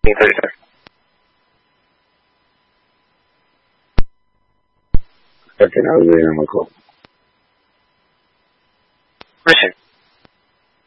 sir. Okay, now we're in a call. Listen.